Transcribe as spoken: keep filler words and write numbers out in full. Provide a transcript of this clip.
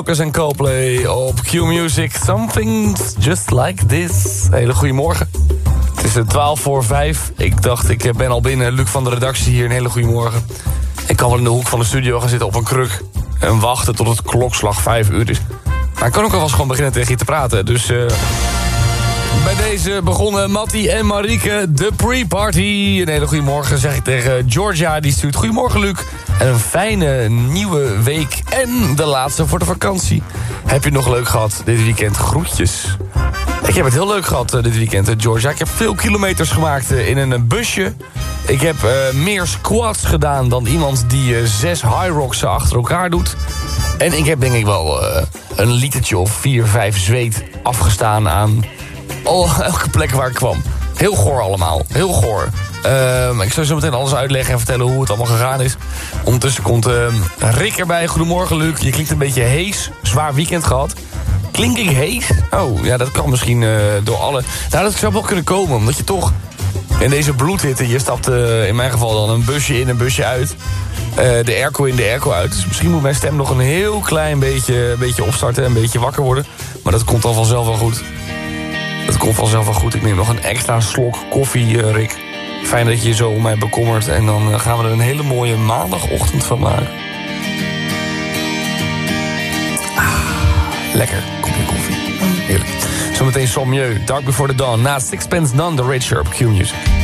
Lucas en Coldplay op Q-Music. Something just like this. Hele goede morgen. Het is twaalf voor vijf. Ik dacht, ik ben al binnen. Luc van de redactie hier, een hele goede morgen. Ik kan wel in de hoek van de studio gaan zitten op een kruk en wachten tot het klokslag vijf uur is. Maar ik kan ook alvast gewoon beginnen tegen je te praten. Dus uh, bij deze begonnen Mattie en Marieke de pre-party. Een hele goede morgen zeg ik tegen Georgia. Die stuurt goedemorgen Luc. En een fijne nieuwe week en de laatste voor de vakantie. Heb je nog leuk gehad dit weekend? Groetjes. Ik heb het heel leuk gehad uh, dit weekend, uh, Georgia. Ik heb veel kilometers gemaakt uh, in een uh, busje. Ik heb uh, meer squats gedaan dan iemand die uh, zes high rocks achter elkaar doet. En ik heb denk ik wel uh, een litertje of vier, vijf zweet afgestaan aan al, elke plek waar ik kwam. Heel goor allemaal, heel goor. Uh, ik zal zo meteen alles uitleggen en vertellen hoe het allemaal gegaan is. Ondertussen komt uh, Rick erbij. Goedemorgen Luc, je klinkt een beetje hees. Zwaar weekend gehad. Klink ik hees? Oh, ja, dat kan misschien uh, door alle... Nou, dat zou wel kunnen komen, omdat je toch in deze bloedhitte... Je stapt uh, in mijn geval dan een busje in, een busje uit. Uh, de airco in, de airco uit. Dus misschien moet mijn stem nog een heel klein beetje, beetje opstarten... een beetje wakker worden. Maar dat komt dan vanzelf wel goed. Dat komt vanzelf wel goed. Ik neem nog een extra slok koffie, uh, Rick. Fijn dat je je zo om mij bekommert. En dan uh, gaan we er een hele mooie maandagochtend van maken. Lekker, kopje koffie. Heerlijk. Zometeen Sommieu, Dark Before the Dawn. Na Sixpence None, The Rich Up, Q-Music.